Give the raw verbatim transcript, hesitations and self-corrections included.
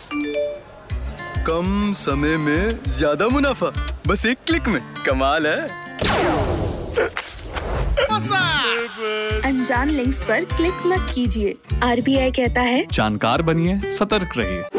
कम समय में ज्यादा मुनाफा, बस एक क्लिक में। कमाल है। अनजान लिंक्स पर क्लिक मत कीजिए। आर बी आई कहता है जानकार बनिए, सतर्क रहिए।